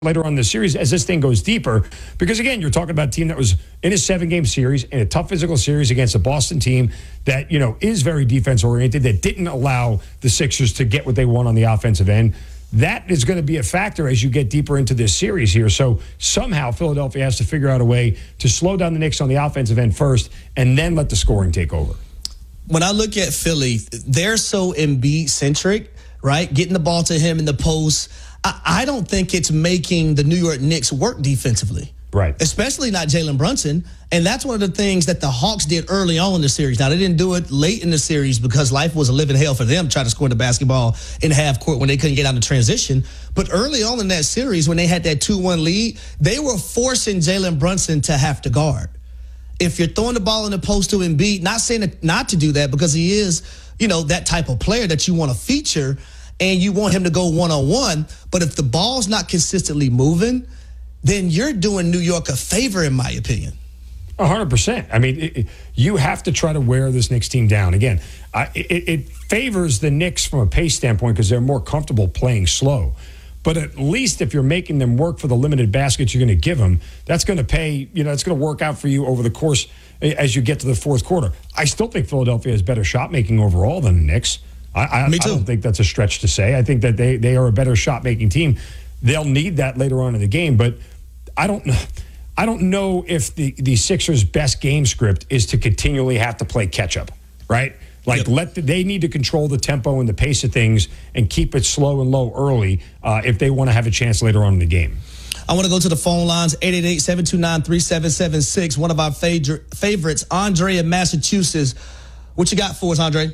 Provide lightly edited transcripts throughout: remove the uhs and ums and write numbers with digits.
later on in the series as this thing goes deeper. Because, again, you're talking about a team that was in a 7-game series, in a tough physical series against a Boston team that, is very defense-oriented, that didn't allow the Sixers to get what they want on the offensive end. That is going to be a factor as you get deeper into this series here. So somehow Philadelphia has to figure out a way to slow down the Knicks on the offensive end first and then let the scoring take over. When I look at Philly, they're so Embiid-centric, right? Getting the ball to him in the post. I don't think it's making the New York Knicks work defensively. Right. Especially not Jalen Brunson. And that's one of the things that the Hawks did early on in the series. Now, they didn't do it late in the series because life was a living hell for them trying to score the basketball in half court when they couldn't get out of transition. But early on in that series, when they had that 2-1 lead, they were forcing Jalen Brunson to have to guard. If you're throwing the ball in the post to Embiid, not saying not to do that because he is, that type of player that you want to feature and you want him to go one-on-one. But if the ball's not consistently moving, then you're doing New York a favor, in my opinion. 100%. I mean, you have to try to wear this Knicks team down. Again, it favors the Knicks from a pace standpoint because they're more comfortable playing slow. But at least if you're making them work for the limited baskets you're going to give them, that's going to pay, it's going to work out for you over the course as you get to the fourth quarter. I still think Philadelphia has better shot making overall than the Knicks. I don't think that's a stretch to say. I think that they are a better shot-making team. They'll need that later on in the game, but I don't know if the Sixers' best game script is to continually have to play catch-up, right? They need to control the tempo and the pace of things and keep it slow and low early if they want to have a chance later on in the game. I want to go to the phone lines, 888-729-3776. One of our favorites, Andre in Massachusetts. What you got for us, Andre?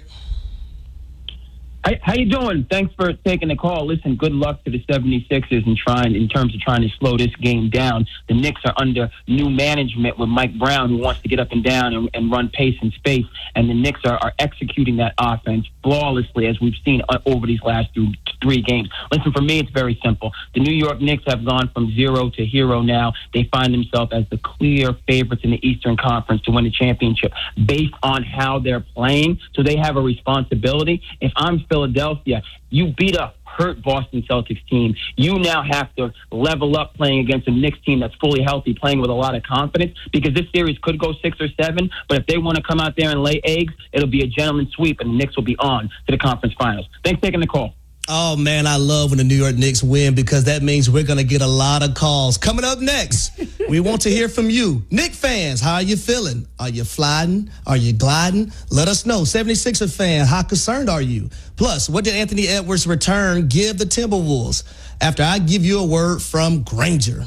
How you doing? Thanks for taking the call. Listen, good luck to the 76ers in terms of trying to slow this game down. The Knicks are under new management with Mike Brown, who wants to get up and down and run pace and space, and the Knicks are executing that offense flawlessly, as we've seen over these last 3 games. Listen, for me, it's very simple. The New York Knicks have gone from zero to hero now. They find themselves as the clear favorites in the Eastern Conference to win the championship based on how they're playing, so they have a responsibility. If I'm Philadelphia, you beat a hurt Boston Celtics team. You now have to level up playing against a Knicks team that's fully healthy, playing with a lot of confidence, because this series could go 6 or 7, but if they want to come out there and lay eggs, it'll be a gentleman's sweep, and the Knicks will be on to the conference finals. Thanks for taking the call. Oh, man, I love when the New York Knicks win because that means we're going to get a lot of calls. Coming up next, we want to hear from you. Knick fans, how are you feeling? Are you flying? Are you gliding? Let us know. 76er fan, how concerned are you? Plus, what did Anthony Edwards' return give the Timberwolves? After I give you a word from Grainger.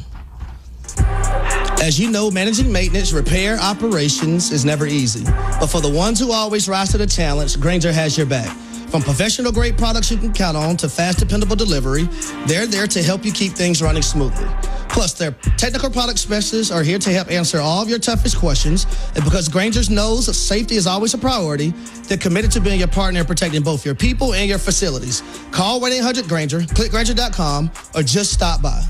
As you know, managing maintenance, repair, operations is never easy. But for the ones who always rise to the challenge, Grainger has your back. From professional-grade products you can count on to fast, dependable delivery, they're there to help you keep things running smoothly. Plus, their technical product specialists are here to help answer all of your toughest questions. And because Grainger knows that safety is always a priority, they're committed to being your partner in protecting both your people and your facilities. Call 1-800-GRAINGER, click Grainger.com, or just stop by.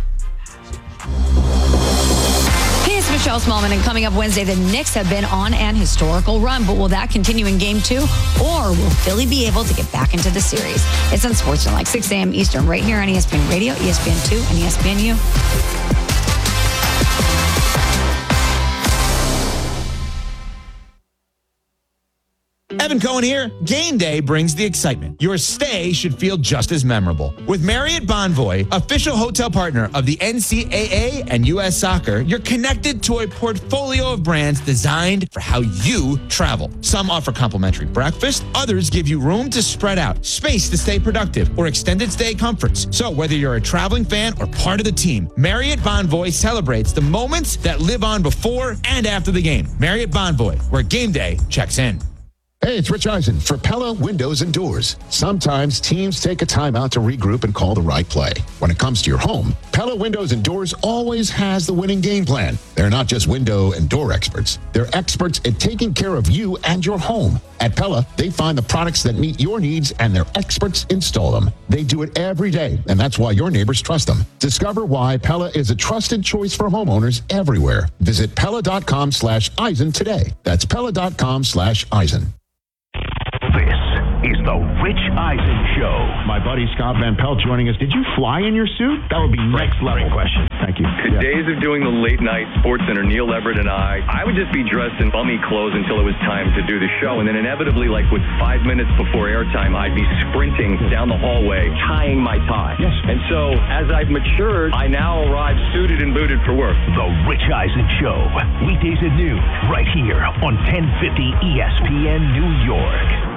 It's Michelle Smallman, and coming up Wednesday, the Knicks have been on an historical run, but will that continue in Game 2, or will Philly be able to get back into the series? It's on Sportsnet, 6 a.m. Eastern, right here on ESPN Radio, ESPN2, and ESPNU. Evan Cohen here. Game day brings the excitement. Your stay should feel just as memorable. With Marriott Bonvoy, official hotel partner of the NCAA and U.S. Soccer, you're connected to a portfolio of brands designed for how you travel. Some offer complimentary breakfast. Others give you room to spread out, space to stay productive, or extended stay comforts. So whether you're a traveling fan or part of the team, Marriott Bonvoy celebrates the moments that live on before and after the game. Marriott Bonvoy, where game day checks in. Hey, it's Rich Eisen for Pella Windows and Doors. Sometimes teams take a timeout to regroup and call the right play. When it comes to your home, Pella Windows and Doors always has the winning game plan. They're not just window and door experts. They're experts at taking care of you and your home. At Pella, they find the products that meet your needs and their experts install them. They do it every day, and that's why your neighbors trust them. Discover why Pella is a trusted choice for homeowners everywhere. Visit Pella.com/Eisen today. That's Pella.com/Eisen. This is the Rich Eisen Show. My buddy Scott Van Pelt joining us. Did you fly in your suit? That would be next level. Great question. Thank you. The days of doing the late night Sports Center, Neil Everett and I would just be dressed in bummy clothes until it was time to do the show. And then inevitably, like with 5 minutes before airtime, I'd be sprinting down the hallway, tying my tie. Yes. And so as I've matured, I now arrive suited and booted for work. The Rich Eisen Show. Weekdays at noon, right here on 1050 ESPN New York.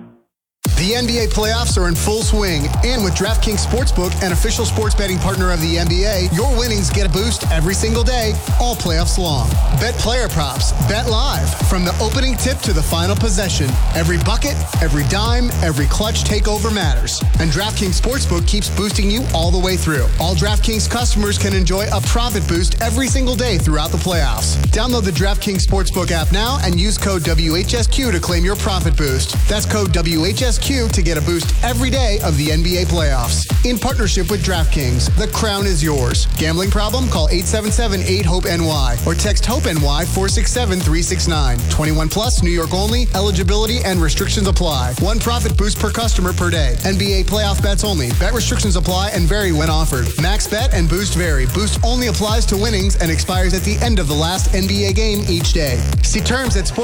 The NBA playoffs are in full swing, and with DraftKings Sportsbook, an official sports betting partner of the NBA, your winnings get a boost every single day, all playoffs long. Bet player props, bet live, from the opening tip to the final possession. Every bucket, every dime, every clutch takeover matters. And DraftKings Sportsbook keeps boosting you all the way through. All DraftKings customers can enjoy a profit boost every single day throughout the playoffs. Download the DraftKings Sportsbook app now and use code WHSQ to claim your profit boost. That's code WHSQ to get a boost every day of the NBA playoffs. In partnership with DraftKings, the crown is yours. Gambling problem? Call 877-8-HOPE-NY or text HOPE-NY 467-369. 21 plus, New York only. Eligibility and restrictions apply. One profit boost per customer per day. NBA playoff bets only. Bet restrictions apply and vary when offered. Max bet and boost vary. Boost only applies to winnings and expires at the end of the last NBA game each day. See terms at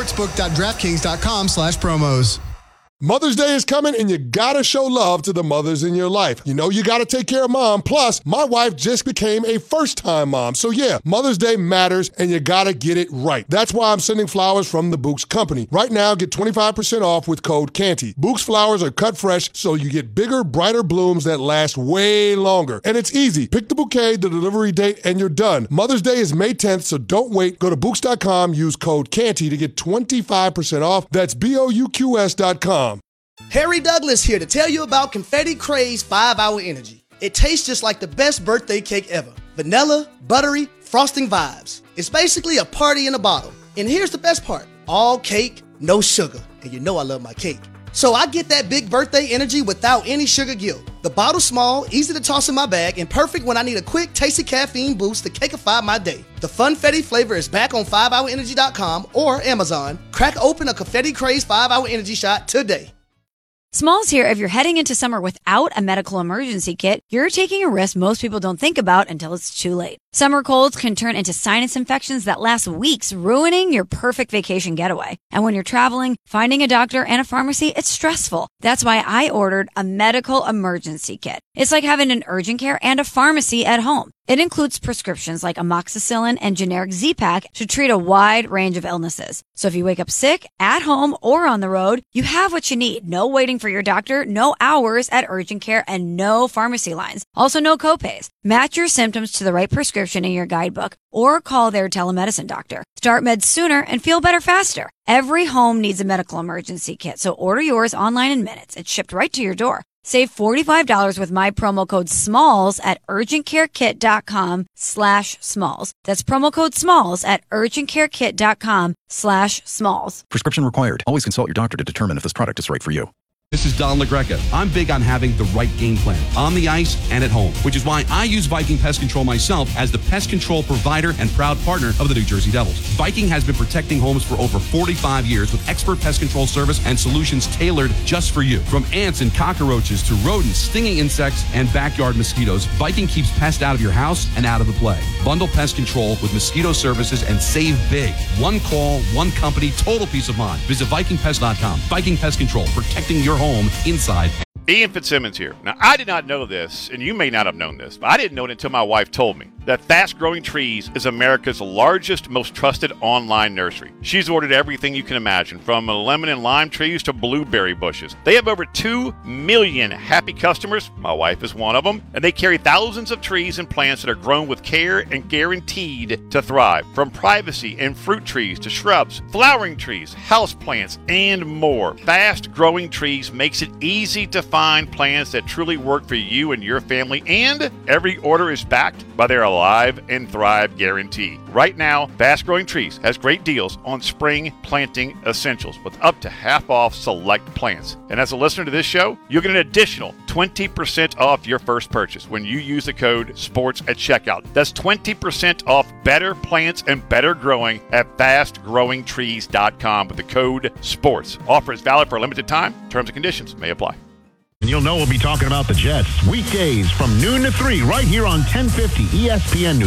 sportsbook.draftkings.com/promos. Mother's Day is coming, and you gotta show love to the mothers in your life. You know you gotta take care of mom. Plus, my wife just became a first-time mom. So yeah, Mother's Day matters, and you gotta get it right. That's why I'm sending flowers from the Books Company. Right now, get 25% off with code CANTY. Books flowers are cut fresh, so you get bigger, brighter blooms that last way longer. And it's easy. Pick the bouquet, the delivery date, and you're done. Mother's Day is May 10th, so don't wait. Go to Books.com, use code CANTY to get 25% off. That's BOUQS.com. Harry Douglas here to tell you about Confetti Craze 5-Hour Energy. It tastes just like the best birthday cake ever. Vanilla, buttery, frosting vibes. It's basically a party in a bottle. And here's the best part. All cake, no sugar. And you know I love my cake. So I get that big birthday energy without any sugar guilt. The bottle's small, easy to toss in my bag, and perfect when I need a quick, tasty caffeine boost to cakeify my day. The Funfetti flavor is back on 5hourenergy.com or Amazon. Crack open a Confetti Craze 5-Hour Energy shot today. Smalls here. If you're heading into summer without a medical emergency kit, you're taking a risk most people don't think about until it's too late. Summer colds can turn into sinus infections that last weeks, ruining your perfect vacation getaway. And when you're traveling, finding a doctor and a pharmacy, it's stressful. That's why I ordered a medical emergency kit. It's like having an urgent care and a pharmacy at home. It includes prescriptions like amoxicillin and generic Z-Pak to treat a wide range of illnesses. So if you wake up sick, at home, or on the road, you have what you need. No waiting for your doctor, no hours at urgent care, and no pharmacy lines. Also, no copays. Match your symptoms to the right prescription in your guidebook or call their telemedicine doctor. Start meds sooner and feel better faster. Every home needs a medical emergency kit, so order yours online in minutes. It's shipped right to your door. Save $45 with my promo code SMALLS at urgentcarekit.com/smalls. That's promo code SMALLS at urgentcarekit.com/smalls. Prescription required. Always consult your doctor to determine if this product is right for you. This is Don LaGreca. I'm big on having the right game plan on the ice and at home, which is why I use Viking Pest Control myself as the pest control provider and proud partner of the New Jersey Devils. Viking has been protecting homes for over 45 years with expert pest control service and solutions tailored just for you. From ants and cockroaches to rodents, stinging insects, and backyard mosquitoes, Viking keeps pests out of your house and out of the play. Bundle pest control with mosquito services and save big. One call, one company, total peace of mind. Visit VikingPest.com. Viking Pest Control, protecting your home inside. Ian Fitzsimmons here. Now, I did not know this, and you may not have known this, but I didn't know it until my wife told me, that Fast Growing Trees is America's largest, most trusted online nursery. She's ordered everything you can imagine, from lemon and lime trees to blueberry bushes. They have over 2 million happy customers. My wife is one of them. And they carry thousands of trees and plants that are grown with care and guaranteed to thrive. From privacy and fruit trees to shrubs, flowering trees, house plants, and more. Fast Growing Trees makes it easy to find plants that truly work for you and your family, and every order is backed by their Alive and Thrive guarantee. Right now, Fast Growing Trees has great deals on spring planting essentials with up to half off select plants. And as a listener to this show, you'll get an additional 20% off your first purchase when you use the code SPORTS at checkout. That's 20% off better plants and better growing at fastgrowingtrees.com with the code SPORTS. Offer is valid for a limited time. Terms and conditions may apply. And you'll know we'll be talking about the Jets weekdays from noon to 3 right here on 1050 ESPN New